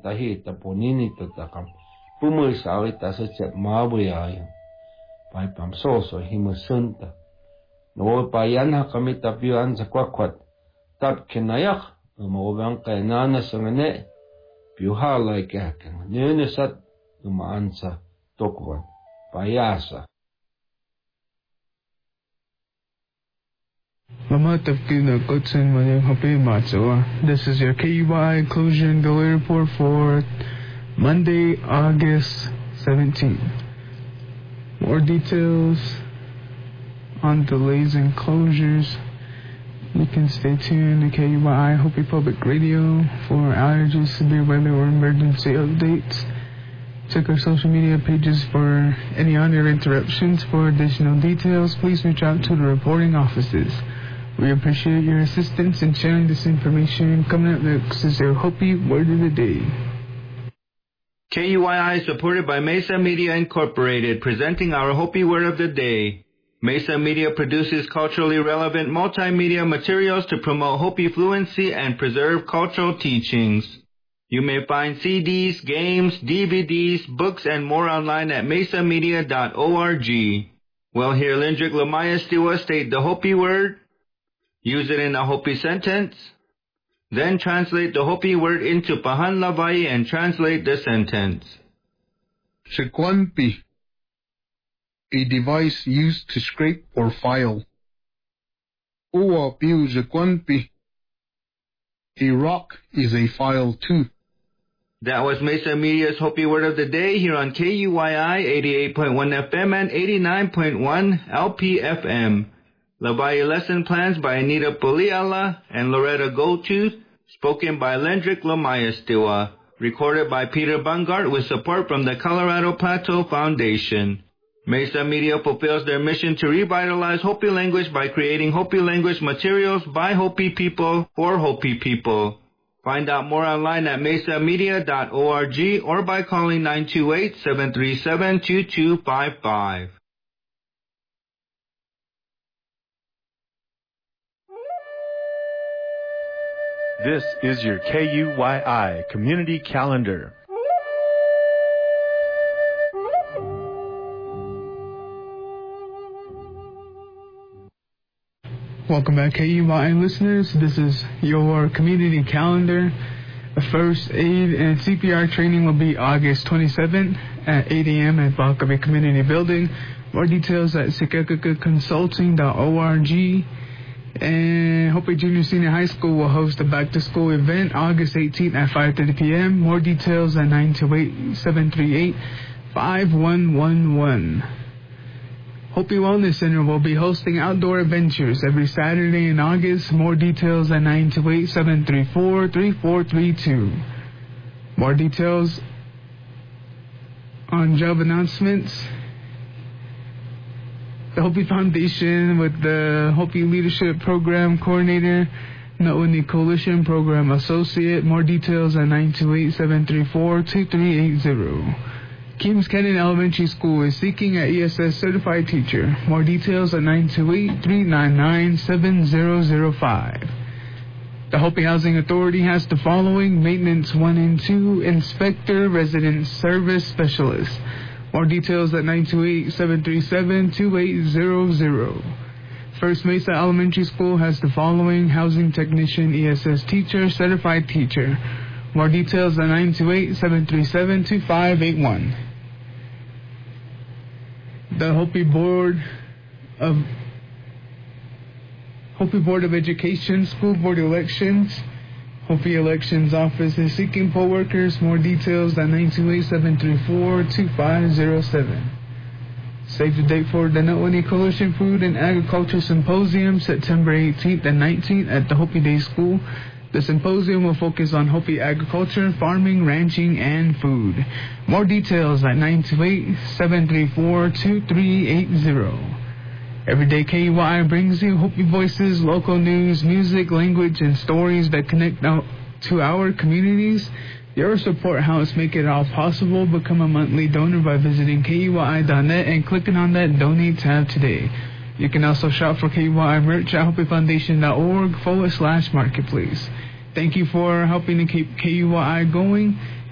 tahita ponini tatakam. Pumuisawita sa chat mabuyayo. Pai pamsoso himusunta. No payanha kami tapian sa kwakwat. Tap kinayak. Umawang kainana sa ngane. Piuhalay kakang. Ninisat umaansa tokwan. Payasa. This is your KUI Closure and Delay Report for Monday, August 17th. More details on delays and closures. You can stay tuned to KUI Hopi Public Radio for allergies, severe weather, or emergency updates. Check our social media pages for any on-air interruptions. For additional details, please reach out to the reporting offices. We appreciate your assistance in sharing this information. Coming up next is your Hopi Word of the Day. KUII is supported by Mesa Media Incorporated, presenting our Hopi Word of the Day. Mesa Media produces culturally relevant multimedia materials to promote Hopi fluency and preserve cultural teachings. You may find CDs, games, DVDs, books, and more online at mesamedia.org. Well, here Lindrick Lamaya Stiwa state the Hopi word, use it in a Hopi sentence, then translate the Hopi word into Pahan Lavai and translate the sentence. Sequanpi, a device used to scrape or file. Oa piu sequanpi, a rock is a file too. That was Mesa Media's Hopi Word of the Day here on KUII 88.1 FM and 89.1 LPFM. Lavai lesson plans by Anita Poliala and Loretta Goldtooth, spoken by Lendrick Lamaya Stiwa, recorded by Peter Bungart with support from the Colorado Plateau Foundation. Mesa Media fulfills their mission to revitalize Hopi language by creating Hopi language materials by Hopi people for Hopi people. Find out more online at mesamedia.org or by calling 928-737-2255. This is your KUII Community Calendar. Welcome back, KUI listeners. This is your community calendar. The first aid and CPR training will be August 27th at 8 a.m. at Bakabe Community Building. More details at sikakakonsulting.org. And Hopi Junior Senior High School will host a back-to-school event August 18th at 5:30 p.m. More details at 928-738-5111. Hopi Wellness Center will be hosting outdoor adventures every Saturday in August. More details at 928-734-3432. More details on job announcements. The Hopi Foundation with the Hopi Leadership Program Coordinator, No'uni Coalition Program Associate. More details at 928-734-2380. Keams Canyon Elementary School is seeking an ESS certified teacher. More details at 928-399-7005. The Hopi Housing Authority has the following: Maintenance 1 and 2, Inspector, Resident Service Specialist. More details at 928-737-2800. First Mesa Elementary School has the following: Housing Technician, ESS Teacher, Certified Teacher. More details at 928-737-2581. The Hopi Board of Education School Board Elections. Hopi Elections Office is seeking poll workers. More details at 928-734-2507. Save the date for the No'uni Coalition Food and Agriculture Symposium, September 18th and 19th at the Hopi Day School. The symposium will focus on Hopi agriculture, farming, ranching, and food. More details at 928-734-2380. Everyday KUI brings you Hopi voices, local news, music, language, and stories that connect out to our communities. Your support helps make it all possible. Become a monthly donor by visiting KUI.net and clicking on that Donate tab today. You can also shop for KUI merch at HopiFoundation.org/marketplace. Thank you for helping to keep KUI going.